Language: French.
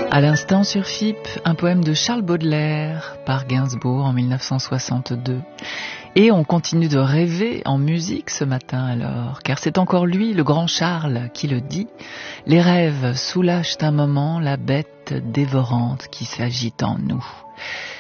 À l'instant sur FIP, un poème de Charles Baudelaire par Gainsbourg en 1962. Et on continue de rêver en musique ce matin alors, car c'est encore lui, le grand Charles, qui le dit. Les rêves soulagent un moment la bête dévorante qui s'agite en nous.